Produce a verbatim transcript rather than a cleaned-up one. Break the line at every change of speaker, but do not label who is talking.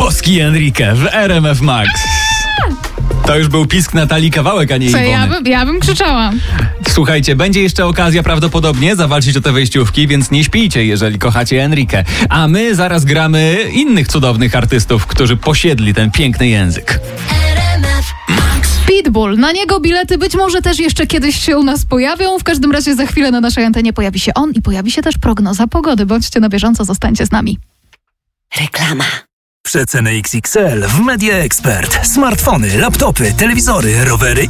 Boski Enrique w R M F Max. To już był pisk Natalii Kawałek, a nie
Co,
Iwony.
ja, bym, ja bym krzyczała.
Słuchajcie, będzie jeszcze okazja prawdopodobnie zawalczyć o te wejściówki, więc nie śpijcie, jeżeli kochacie Enrique. A my zaraz gramy innych cudownych artystów, którzy posiedli ten piękny język.
Pitbull. Na niego bilety być może też jeszcze kiedyś się u nas pojawią. W każdym razie za chwilę na naszej antenie pojawi się on i pojawi się też prognoza pogody. Bądźcie na bieżąco, zostańcie z nami.
Reklama.
Przeceny X X L w Media Expert. Smartfony, laptopy, telewizory, rowery